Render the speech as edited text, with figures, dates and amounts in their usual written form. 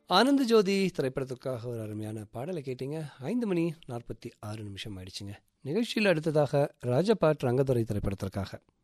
ஆனந்த ஜோதி திரைப்படத்திற்காக ஒரு அருமையான பாடலை கேட்டீங்க. 5:46 ஆயிடுச்சுங்க. நிகழ்ச்சியில் அடுத்ததாக ராஜபாட் ரங்கதுரை திரைப்படத்திற்காக